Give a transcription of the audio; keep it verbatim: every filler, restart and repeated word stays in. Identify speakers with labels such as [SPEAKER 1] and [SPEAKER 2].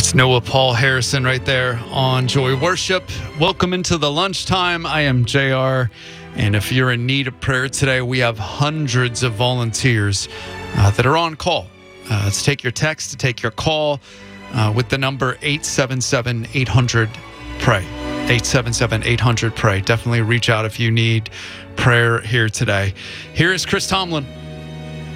[SPEAKER 1] That's Noah Paul Harrison right there on Joy Worship. Welcome into the lunchtime. I am J R, and if you're in need of prayer today, we have hundreds of volunteers uh, that are on call. Uh, to take your text, to take your call uh, with the number eight seven seven, eight hundred, pray. eight seven seven, eight hundred, pray. Definitely reach out if you need prayer here today. Here is Chris Tomlin.